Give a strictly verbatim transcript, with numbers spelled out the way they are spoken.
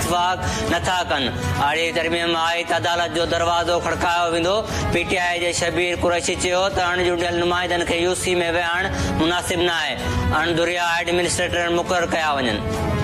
इतफ़ाक़ नथा कनि। आड़ी तरमीम आयत अदालत जो दरवाज़ो खड़कायो वेंदो। पीटीआई जे शबीर कुरैशी चयो त अणजुड़ियल नुमाइंदनि खे यूसी में विहण मुनासिब न आहे। अणदुरिया एडमिनिस्ट्रेटर मुक़ररु कया वञनि।